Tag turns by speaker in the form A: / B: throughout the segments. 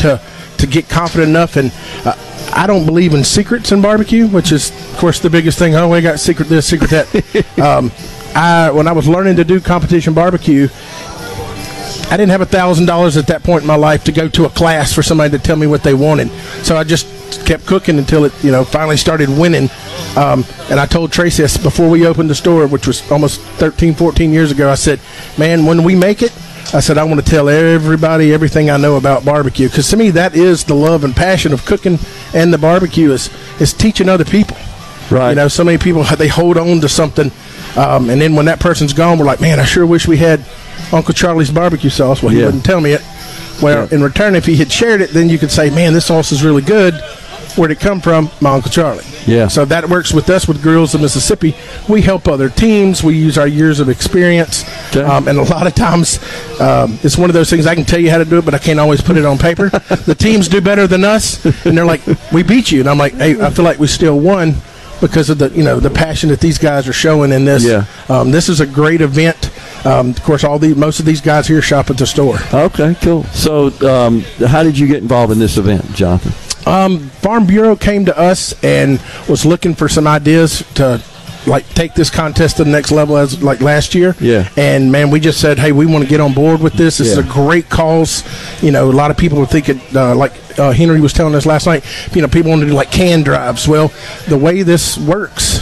A: to get confident enough. And I don't believe in secrets in barbecue, which is, of course, the biggest thing. Oh, we got secret this, secret that. When I was learning to do competition barbecue, I didn't have $1,000 at that point in my life to go to a class for somebody to tell me what they wanted. So I just kept cooking until it, finally started winning. And I told Tracy before we opened the store, which was almost 13, 14 years ago, I said, man, when we make it, I said, I want to tell everybody everything I know about barbecue. Because to me, that is the love and passion of cooking and the barbecue is teaching other people.
B: Right.
A: So many people, they hold on to something. And then when that person's gone, we're like, man, I sure wish we had Uncle Charlie's barbecue sauce. Well, he wouldn't tell me it. Well, in return, if he had shared it, then you could say, man, this sauce is really good. Where'd it come from? My Uncle Charlie.
B: Yeah.
A: So that works with us with Grills of Mississippi. We help other teams. We use our years of experience.
B: Okay.
A: And a lot of times it's one of those things I can tell you how to do it, but I can't always put it on paper. The teams do better than us, and they're like, we beat you. And I'm like, hey, I feel like we still won because of the passion that these guys are showing in this.
B: Yeah.
A: This is a great event. Of course, most of these guys here shop at the store.
B: Okay, cool. So how did you get involved in this event, Jonathan?
A: Farm Bureau came to us and was looking for some ideas to take this contest to the next level as last year.
B: Yeah. And
A: man, we just said, hey, we want to get on board with this. This is a great cause. A lot of people would think it Henry was telling us last night, people want to do can drives. Well, the way this works,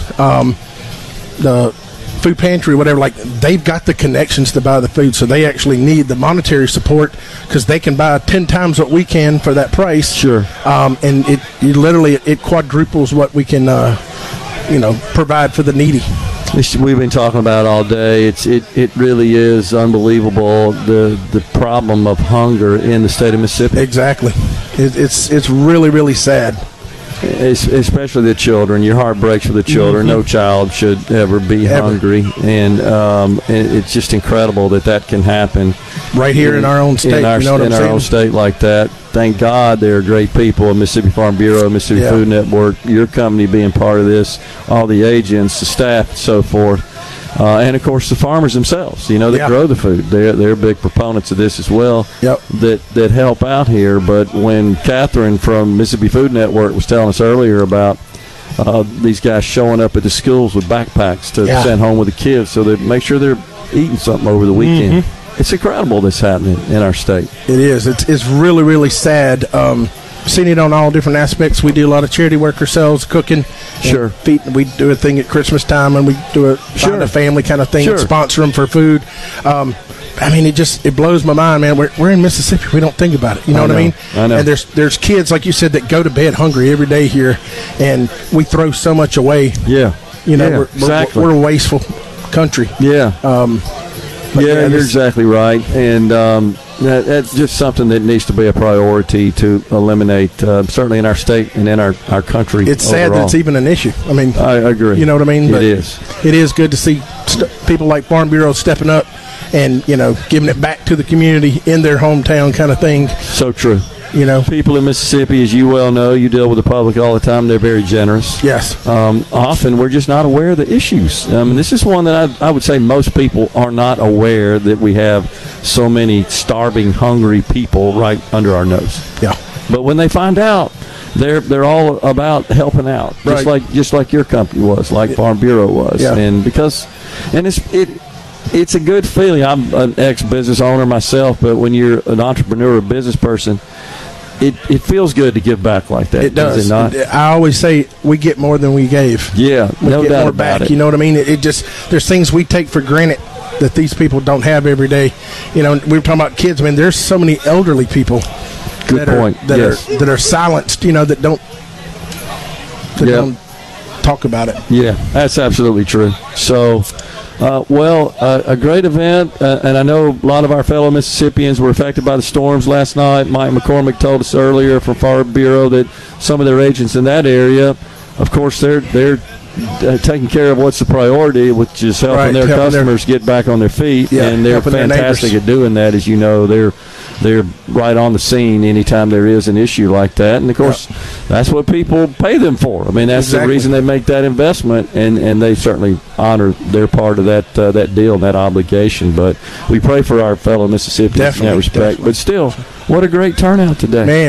A: the food pantry, whatever, they've got the connections to buy the food, so they actually need the monetary support because they can buy 10 times what we can for that price.
B: Sure.
A: And it quadruples what we can provide for the needy.
B: We've been talking about all day. It really is unbelievable the problem of hunger in the state of Mississippi.
A: Exactly. It's really, really sad.
B: Especially the children. Your heart breaks for the children. No child should ever be hungry, and it's just incredible that can happen
A: right here in our own state.
B: In our own state like that. Thank God they're great people. Mississippi Farm Bureau, Mississippi Food Network, your company being part of this, all the agents, the staff, and so forth. And of course the farmers themselves, that grow the food. They're big proponents of this as well.
A: Yep.
B: That help out here. But when Catherine from Mississippi Food Network was telling us earlier about these guys showing up at the schools with backpacks to send home with the kids, so they make sure they're eating something over the weekend. It's incredible that's happening in our state.
A: It is. It's really, really sad. Seen it on all different aspects. We do a lot of charity work ourselves, cooking.
B: Sure.
A: We do a thing at Christmas time, and we do a family kind of thing, and sponsor them for food. It blows my mind, man. We're in Mississippi. We don't think about it. You know what I mean?
B: I know.
A: And there's kids, like you said, that go to bed hungry every day here, and we throw so much away.
B: Yeah.
A: We're a wasteful country.
B: Yeah. You're exactly right. And that's just something that needs to be a priority to eliminate, certainly in our state and in our country.
A: It's sad that it's even an issue.
B: I agree.
A: You know what I mean?
B: It is.
A: It is good to see people like Farm Bureau stepping up and, giving it back to the community in their hometown kind of thing.
B: So true.
A: People
B: in Mississippi, as you well know, you deal with the public all the time. They're very generous.
A: Yes.
B: Often we're just not aware of the issues. This is one that I would say most people are not aware that we have so many starving, hungry people right under our nose.
A: Yeah.
B: But when they find out, they're all about helping out, just like your company was, like Farm Bureau was, and it's a good feeling. I'm an ex-business owner myself, but when you're an entrepreneur or business person, it feels good to give back like that.
A: It does.
B: It not?
A: I always say we get more than we gave.
B: Yeah, no doubt
A: more back.
B: about it.
A: You know what I mean? There's things we take for granted that these people don't have every day. We were talking about kids. There's so many elderly people.
B: Good point.
A: That are silenced. That don't talk about it.
B: Yeah, that's absolutely true. So. A great event, and I know a lot of our fellow Mississippians were affected by the storms last night. Mike McCormick told us earlier from Farm Bureau that some of their agents in that area, of course, they're taking care of what's the priority, which is helping their customers get back on their feet, and they're fantastic at doing that. As you know, they're right on the scene anytime there is an issue like that. And, of course, that's what people pay them for. That's the reason they make that investment, and they certainly honor their part of that deal and that obligation. But we pray for our fellow Mississippians in that respect. But still, what a great turnout today.
A: Man.